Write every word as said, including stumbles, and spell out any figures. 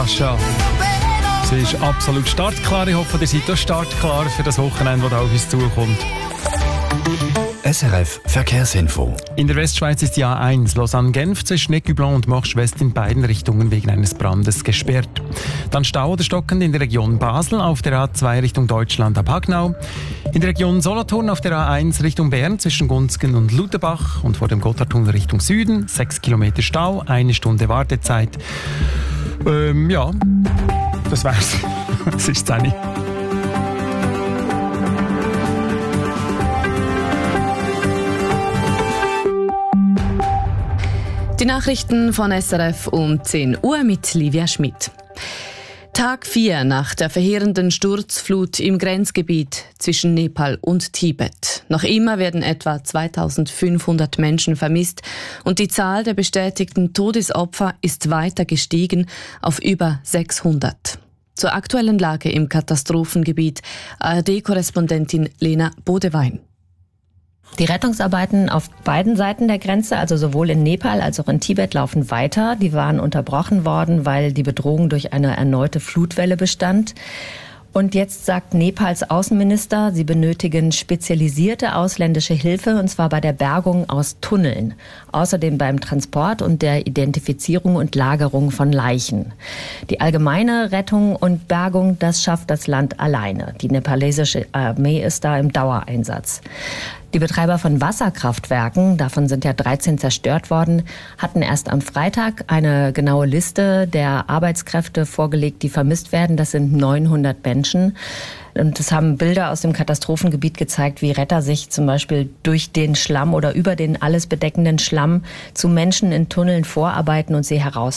Sascha. Sie ist absolut startklar. Ich hoffe, ihr seid auch startklar für das Wochenende, das auf uns zukommt. S R F Verkehrsinfo. In der Westschweiz ist die A eins Lausanne-Genf zwischen Eccublon und Morsch-West in beiden Richtungen wegen eines Brandes gesperrt. Dann Stau oder stockend in der Region Basel auf der A zwei Richtung Deutschland ab Hagnau. In der Region Solothurn auf der A eins Richtung Bern zwischen Gunzgen und Lutherbach und vor dem Gotthardtunnel Richtung Süden. Sechs Kilometer Stau, eine Stunde Wartezeit. Ähm, ja, das wär's. Es ist zehn. Die Nachrichten von S R F um zehn Uhr mit Livia Schmidt. Tag vier nach der verheerenden Sturzflut im Grenzgebiet zwischen Nepal und Tibet. Noch immer werden etwa zweitausendfünfhundert Menschen vermisst und die Zahl der bestätigten Todesopfer ist weiter gestiegen auf über sechshundert. Zur aktuellen Lage im Katastrophengebiet A R D-Korrespondentin Lena Bodewein. Die Rettungsarbeiten auf beiden Seiten der Grenze, also sowohl in Nepal als auch in Tibet, laufen weiter. Die waren unterbrochen worden, weil die Bedrohung durch eine erneute Flutwelle bestand. Und jetzt sagt Nepals Außenminister, sie benötigen spezialisierte ausländische Hilfe, und zwar bei der Bergung aus Tunneln. Außerdem beim Transport und der Identifizierung und Lagerung von Leichen. Die allgemeine Rettung und Bergung, das schafft das Land alleine. Die nepalesische Armee ist da im Dauereinsatz. Die Betreiber von Wasserkraftwerken, davon sind ja dreizehn zerstört worden, hatten erst am Freitag eine genaue Liste der Arbeitskräfte vorgelegt, die vermisst werden. Das sind neunhundert Menschen. Und es haben Bilder aus dem Katastrophengebiet gezeigt, wie Retter sich zum Beispiel durch den Schlamm oder über den alles bedeckenden Schlamm zu Menschen in Tunneln vorarbeiten und sie heraus